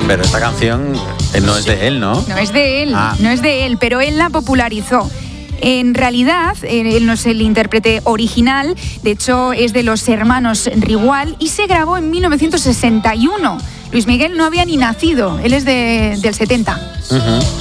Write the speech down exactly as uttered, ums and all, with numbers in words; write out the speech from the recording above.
Pero esta canción eh, no es de él, ¿no? No es de él, Ah. no es de él, pero él la popularizó. En realidad, él no es el intérprete original, de hecho es de los hermanos Rigual y se grabó en mil novecientos sesenta y uno. Luis Miguel no había ni nacido, él es de, del setenta. Uh-huh.